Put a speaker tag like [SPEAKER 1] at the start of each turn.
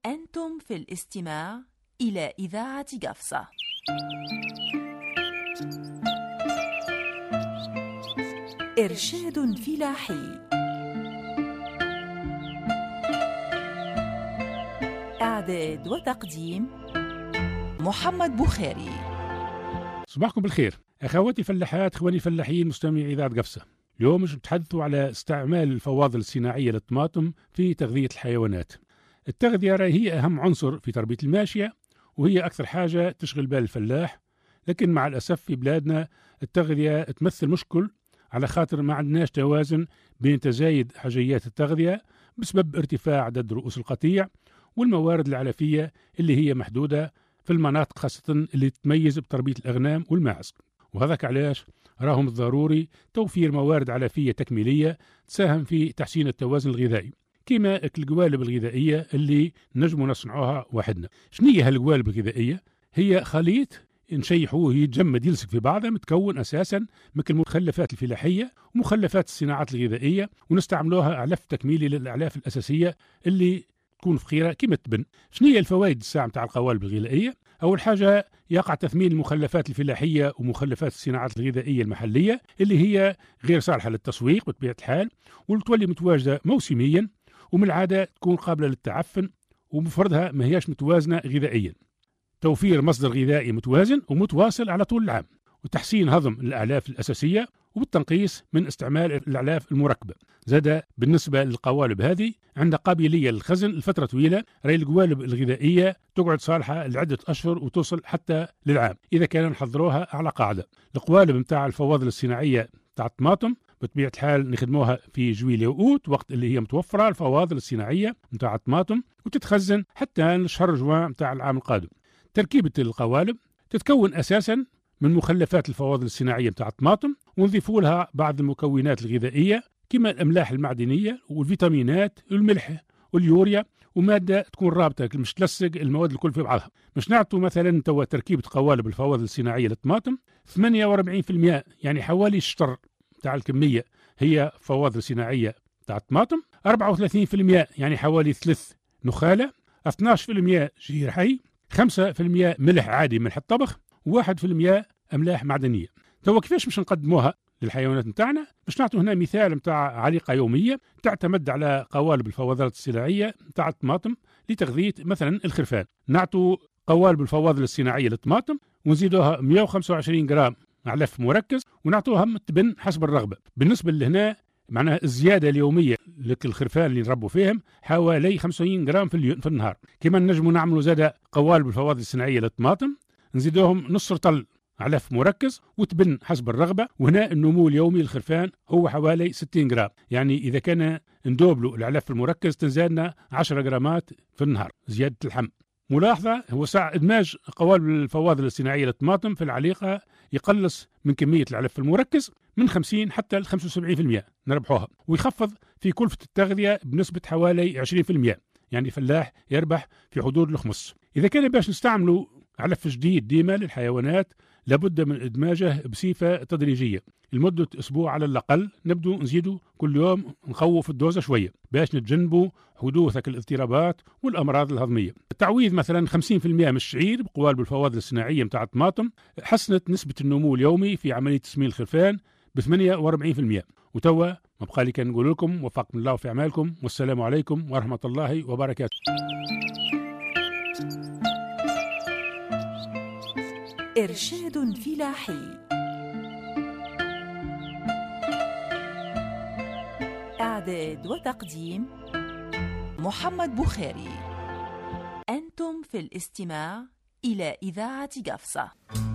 [SPEAKER 1] أنتم في الاستماع إلى إذاعة قفصة. إرشاد فلاحي. إعداد وتقديم محمد بخاري.
[SPEAKER 2] صباحكم بالخير أخواتي فلاحات، إخواني الفلاحين مستمعي إذاعة قفصة. اليوم نتحدثوا على استعمال الفواضل الصناعية للطماطم في تغذية الحيوانات. التغذية هي أهم عنصر في تربية الماشية، وهي أكثر حاجة تشغل بال الفلاح، لكن مع الأسف في بلادنا التغذية تمثل مشكل، على خاطر ما عندناش توازن بين تزايد حاجيات التغذية بسبب ارتفاع عدد رؤوس القطيع والموارد العلفية اللي هي محدودة في المناطق خاصة اللي تتميز بتربية الأغنام والماعز. وهذاك علاش راهم الضروري توفير موارد علفية تكميلية تساهم في تحسين التوازن الغذائي، كما القوالب الغذائية اللي نجموا نصنعوها وحدنا. شنية هالقوالب الغذائية؟ هي خليط نشيحوه يتجمد يلصق في بعضه، متكون أساسا من المخلفات الفلاحية ومخلفات الصناعات الغذائية، ونستعملوها أعلاف تكميلي للأعلاف الأساسية اللي تكون فخيرة كما التبن. شنية الفوائد الساعة متاع القوالب الغذائية؟ أول حاجة يقع تثمين المخلفات الفلاحية ومخلفات الصناعات الغذائية المحلية اللي هي غير صالحة للتسويق بطبيعة الحال، والتولي متواجدة موسميا، ومن العادة تكون قابلة للتعفن، ومفردها ما هياش متوازنة غذائيا. توفير مصدر غذائي متوازن ومتواصل على طول العام، وتحسين هضم الأعلاف الأساسية، وبالتنقيص من استعمال الأعلاف المركبة. زاد بالنسبة للقوالب هذه عندها قابلية للخزن لفترة طويلة. راهي القوالب الغذائية تقعد صالحة لعدة أشهر وتوصل حتى للعام إذا كان نحضروها على قاعدة. القوالب متاع الفواضل الصناعية متاع الطماطم بطبيعة الحال نخدموها في جويلية وأوت، وقت اللي هي متوفرة الفواضل الصناعية متاع الطماطم، وتتخزن حتى لشهر جوان متاع العام القادم. تركيبة القوالب تتكون أساسا من مخلفات الفواضل الصناعية متاع الطماطم، ونضيفوا لها بعض المكونات الغذائية كما الأملاح المعدنية والفيتامينات والملح واليوريا، ومادة تكون رابطة مش تلصق المواد الكل في بعضها. مش نعطوا مثلا توا تركيبة قوالب الفواضل الصناعية للطماطم 48%، يعني حوالي الشطر تاع الكمية هي فواضل صناعية تاع الطماطم. 34% يعني حوالي 3 نخالة، 12% جير حي، 5% ملح عادي ملح الطبخ، 1% أملاح معدنية. توا كيفاش مش نقدموها للحيوانات نتاعنا؟ باش نعطوا هنا مثال متاع عليقة يومية تعتمد على قوالب الفواضلات الصناعية متاع الطماطم لتغذية مثلا الخرفان. نعطوا قوالب الفواضل الصناعية للطماطم ونزيدوها 125 جرام علف مركز، ونعطوها تبن حسب الرغبة. بالنسبة لهنا معناها الزيادة اليومية للخرفان اللي نربوا فيهم حوالي 50 جرام في النهار. كما نجموا نعملوا زادة قوالب الفواضل الصناعية للطماطم نزيدوهم نص رطل علف مركز وتبن حسب الرغبة. وهنا النمو اليومي للخرفان هو حوالي 60 جرام، يعني إذا كان ندوبلو العلف المركز تنزادنا 10 جرامات في النهار زيادة اللحم. ملاحظة هو ساعة إدماج قوالب الفواضل الصناعية للطماطم في العليقة يقلص من كمية العلف المركز من 50 حتى ل 75% نربحوها، ويخفض في كلفة التغذية بنسبة حوالي 20%، يعني فلاح يربح في حدود الخمس. إذا كان باش نستعملوا علف جديد ديما للحيوانات لابد من إدماجه بصفة تدريجية لمدة أسبوع على الأقل. نبدو نزيدوا كل يوم نخوف الدوزة شوية باش نتجنبوا حدوث الاضطرابات والأمراض الهضمية. التعويض مثلا 50% من الشعير بقوالب الفواضل الصناعية متاع الطماطم حسنت نسبة النمو اليومي في عملية تسمين الخرفان ب 48%. وتوا ما بقى لي كان نقول لكم وفقكم الله في أعمالكم، والسلام عليكم ورحمة الله وبركاته.
[SPEAKER 1] إرشاد فلاحي. إعداد وتقديم محمد بخاري. أنتم في الاستماع إلى إذاعة قفصة.